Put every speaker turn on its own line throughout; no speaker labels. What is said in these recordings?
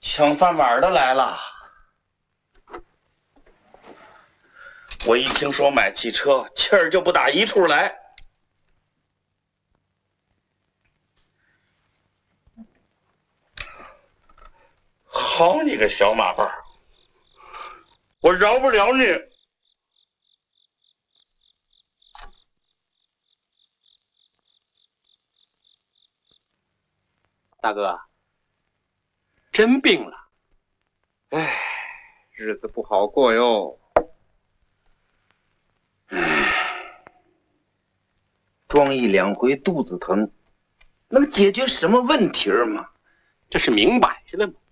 抢饭碗的来了。我一听说买汽车，气儿就不打一处来。好你个小马伴儿，我饶不了你！
大哥，真病了。
唉，日子不好过哟。
撞一两回肚子疼，能解决什么问题吗？
这是明摆着的嘛。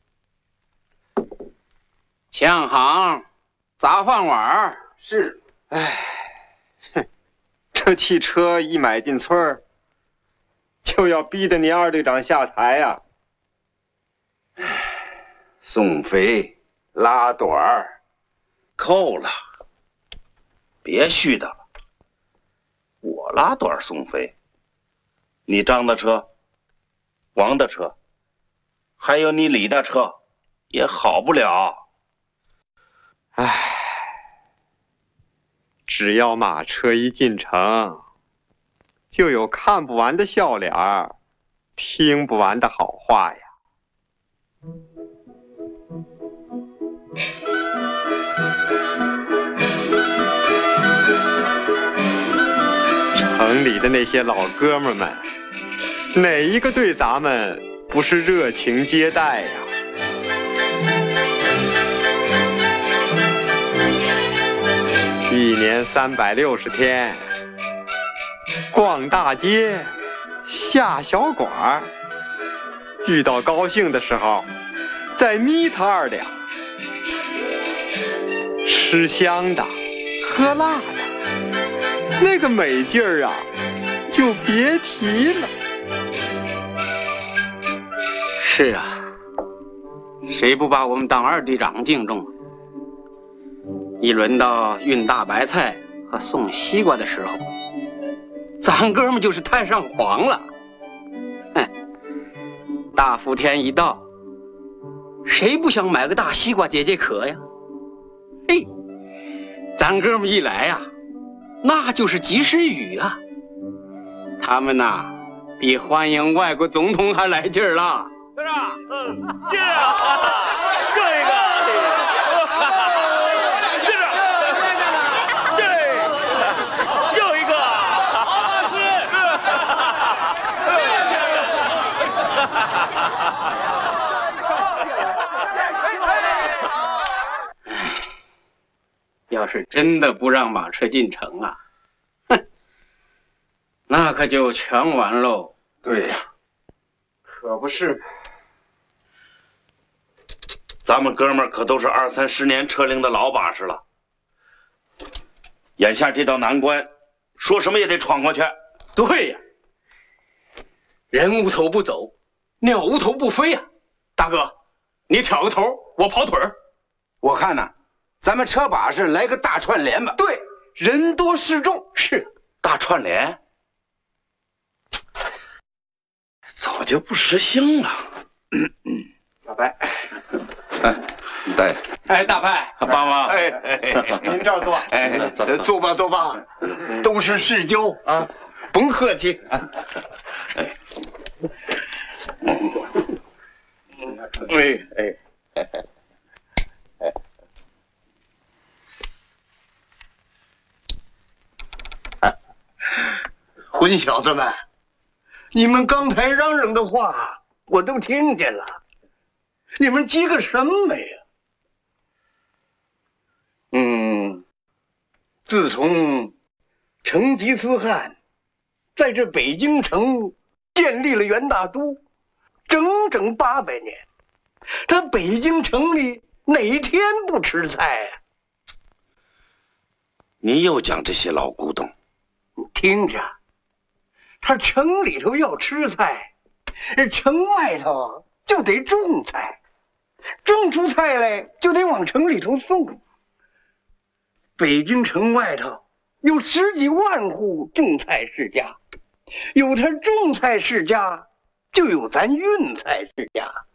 抢行砸饭碗
是。
唉，这汽车一买进村儿，就要逼得你二队长下台呀！
送肥拉短儿，
够了，别絮叨了。我拉短儿送肥，你张的车、王的车，还有你李的车，也好不了。
唉，只要马车一进城，就有看不完的笑脸儿，听不完的好话呀。城里的那些老哥们们，哪一个对咱们不是热情接待呀？一年360天，逛大街，下小馆儿，遇到高兴的时候，再眯他2两，吃香的，喝辣的，那个美劲儿啊，就别提了。
是啊，谁不把我们当二队长敬重？一轮到运大白菜和送西瓜的时候，咱哥们就是太上皇了。大伏天一到，谁不想买个大西瓜解解渴呀？嘿，咱哥们一来呀，那就是及时雨啊。他们呐，比欢迎外国总统还来劲儿了。
队长，这样，这个，队长，这又一个，是，
要是真的不让马车进城啊，哼，那可就全完喽。
对呀，
可不是。
咱们哥们儿可都是20、30年车龄的老把式了，眼下这道难关，说什么也得闯过去。
对呀，人无头不走，鸟无头不飞呀。大哥，你挑个头，我跑腿儿。
我看呐，咱们车把式来个大串联吧。
对，人多势众。
是
大串联，早就不实行了。
小白，
对，
哎，大派，
爸爸，
您这儿坐。
坐吧，坐吧，都是世交啊，甭客气。混小子们，你们刚才嚷嚷的话我都听见了，你们急个什么呀？自从成吉思汗在这北京城建立了元大都，整整800年，他北京城里哪天不吃菜啊？
你又讲这些老古董，
你听着，他城里头要吃菜，城外头就得种菜，种出菜来就得往城里头送。北京城外头有10几万户种菜世家，有他种菜世家，就有咱运菜世家。